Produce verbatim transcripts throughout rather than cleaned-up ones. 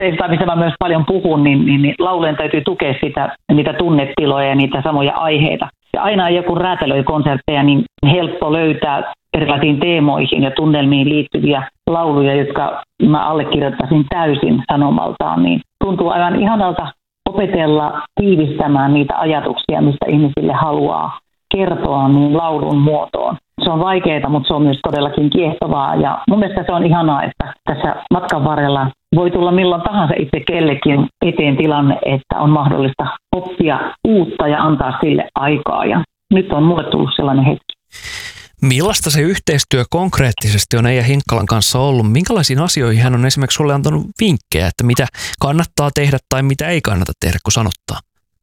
tai mistä mä myös paljon puhun, niin, niin, niin laulujen täytyy tukea sitä, niitä tunnetiloja ja niitä samoja aiheita. Ja aina joku räätälöi konsertteja, niin helppo löytää erilaisiin teemoihin ja tunnelmiin liittyviä lauluja, jotka mä allekirjoittaisin täysin sanomaltaan. Niin tuntuu aivan ihanalta opetella tiivistämään niitä ajatuksia, mistä ihmisille haluaa kertoa niin laulun muotoon. Se on vaikeaa, mutta se on myös todellakin kiehtovaa ja mun mielestä se on ihanaa, että tässä matkan varrella voi tulla milloin tahansa itse kellekin eteen tilanne, että on mahdollista oppia uutta ja antaa sille aikaa ja nyt on mulle tullut sellainen hetki. Millaista se yhteistyö konkreettisesti on Eija Hinkkalan kanssa ollut? Minkälaisiin asioihin hän on esimerkiksi sulle antanut vinkkejä, että mitä kannattaa tehdä tai mitä ei kannata tehdä, kun sanottaa?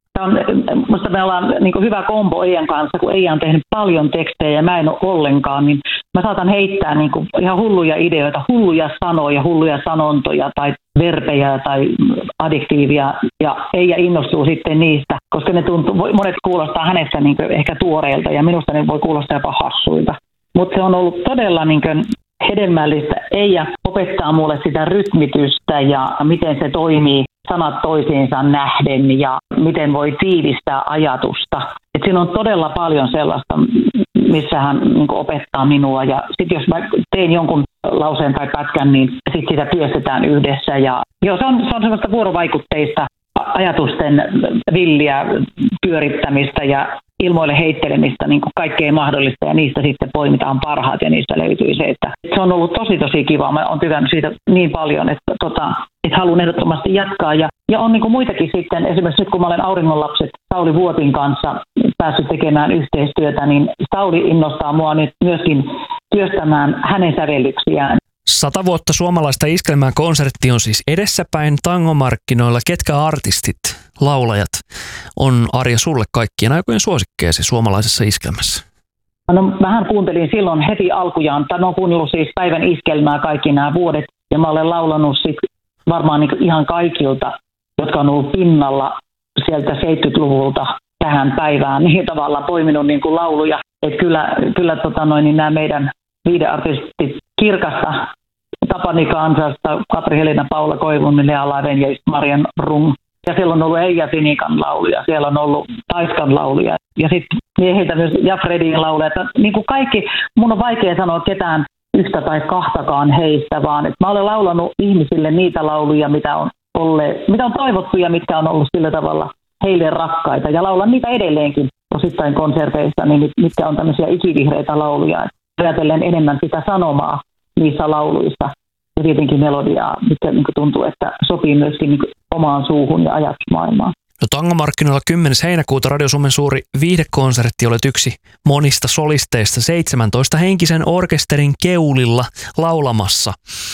Minusta me ollaan niin kuin hyvä kombo Eijan kanssa, kun Eija on tehnyt paljon tekstejä ja mä en ole ollenkaan, niin mä saatan heittää niin kuin ihan hulluja ideoita, hulluja sanoja, hulluja sanontoja tai verbejä tai adjektiivia ja Eija innostuu sitten niistä, koska ne tuntuu, monet kuulostaa hänestä niin kuin ehkä tuoreilta ja minusta ne voi kuulostaa jopa hassuilta. Mutta se on ollut todella niin kuin hedelmällistä. Eija opettaa mulle sitä rytmitystä ja miten se toimii sanat toisiinsa nähden ja miten voi tiivistää ajatusta. Et siinä on todella paljon sellaista, missä hän niin kuin opettaa minua. Ja sitten jos mä teen jonkun lauseen tai pätkän, niin sitten sitä työstetään yhdessä. Ja joo, se on, se on sellaista vuorovaikutteista ajatusten villiä pyörittämistä ja ilmoille heittelemistä, niin kuin kaikkea mahdollista, ja niistä sitten poimitaan parhaat, ja niistä löytyy se, että se on ollut tosi, tosi kiva. Mä oon tykännyt siitä niin paljon, että, tota, että haluan ehdottomasti jatkaa, ja, ja on niin kuin muitakin sitten, esimerkiksi nyt kun mä olen Auringonlapset Sauli Vuotin kanssa päässyt tekemään yhteistyötä, niin Sauli innostaa mua nyt myöskin työstämään hänen sävellyksiään. Sata vuotta suomalaista iskelmää konsertti on siis edessäpäin tangomarkkinoilla. Ketkä artistit, laulajat on, Arja, sulle kaikkien aikojen suosikkeesi suomalaisessa iskelmässä? No, mähän kuuntelin silloin heti alkujaan. Mä oon kuunnellut siis päivän iskelmää kaikki nämä vuodet. Ja mä olen laulanut sit varmaan niin ihan kaikilta, jotka on ollut pinnalla sieltä seitsemänkymmentäluvulta tähän päivään. Niin tavallaan poiminut niin kuin lauluja. Että kyllä, kyllä tota noin, niin nämä meidän viideartistit Kirkasta, Tapani Kansasta, Katri-Helena, Paula Koivun, Lea Laven ja Marian Rung. Ja siellä on ollut Eija Sinikan lauluja, siellä on ollut Taiskan lauluja ja sitten miehiltä myös Jafredin lauluja. Niin kuin kaikki, mun on vaikea sanoa ketään yhtä tai kahtakaan heistä, vaan että mä olen laulanut ihmisille niitä lauluja, mitä on, olleet, mitä on toivottu ja mitkä on ollut sillä tavalla heille rakkaita. Ja laulan niitä edelleenkin osittain konserteissa, niin mitkä on tämmöisiä ikivihreitä lauluja. Ajatellen enemmän sitä sanomaa niissä lauluissa ja tietenkin melodiaa, mitkä niin tuntuu, että sopii myöskin niin omaan suuhun ja ajatusmaailmaan. No, tangomarkkinoilla kymmenes heinäkuuta Radio Suomen suuri viihdekonsertti, olet yksi monista solisteista seitsemäntoista henkisen orkesterin keulilla laulamassa.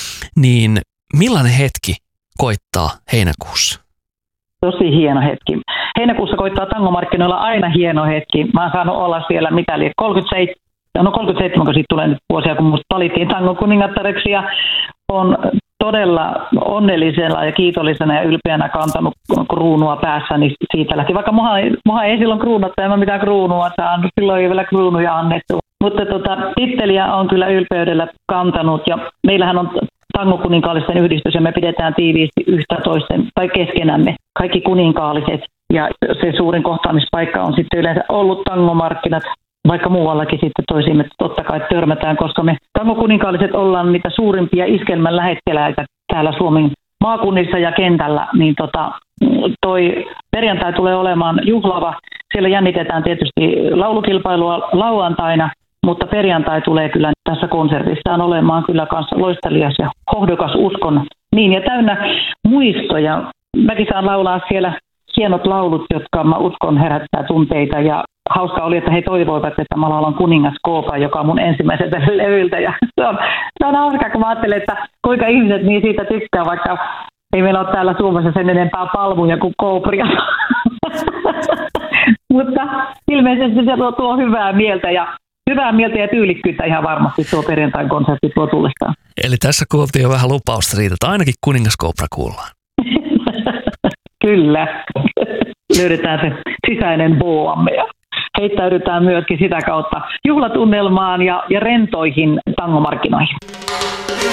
Niin millainen hetki koittaa heinäkuussa? Tosi hieno hetki. Heinäkuussa koittaa tangomarkkinoilla aina hieno hetki. Mä oon saanut olla siellä mitä eli kolmekymmentäseitsemän. No kolmekymmentäseitsemän, kun siitä tulee nyt vuosia, kun musta valittiin tangon kuningattareksi ja on todella onnellisena ja kiitollisena ja ylpeänä kantanut kruunua päässä, niin siitä lähti. Vaikka muha, muha ei silloin kruunattu, en mä mitään kruunua saanut, silloin ei vielä kruunuja annettu. Mutta tota, titteliä on kyllä ylpeydellä kantanut ja meillähän on tangokuninkaallisten yhdistys ja me pidetään tiiviisti yhtä toisten tai keskenämme kaikki kuninkaalliset. Ja se suurin kohtaamispaikka on sitten yleensä ollut tangomarkkinat, vaikka muuallakin sitten toisiimme totta kai törmätään, koska me tangokuninkaaliset ollaan niitä suurimpia iskelmän lähettiläitä täällä Suomen maakunnissa ja kentällä, niin tota, toi perjantai tulee olemaan juhlava. Siellä jännitetään tietysti laulukilpailua lauantaina, mutta perjantai tulee kyllä tässä konsertissaan olemaan kyllä kanssa loistelias ja hohdokas uskon niin ja täynnä muistoja. Mäkin saan laulaa siellä hienot laulut, jotka mä uskon herättää tunteita ja hauska oli, että he toivoivat, että mä laulan Kuningas Koopa, joka on mun ensimmäiseltä levyltä ja se on, se on hauska, kun mä ajattelen, että kuinka ihmiset niin siitä tykkää, vaikka ei meillä ole täällä Suomessa sen enempää palmuja kuin koopria. Mutta ilmeisesti se tuo, tuo hyvää mieltä ja hyvää mieltä ja tyylikkyyttä ihan varmasti tuo perjantain konsertti tuo tullestaan. Eli tässä kuultiin jo vähän lupausta siitä, että ainakin Kuningas Koopra kuullaan. Kyllä. Löydetään se sisäinen boamme ja heittäydytään myöskin sitä kautta juhlatunnelmaan ja, ja rentoihin tangomarkkinoihin.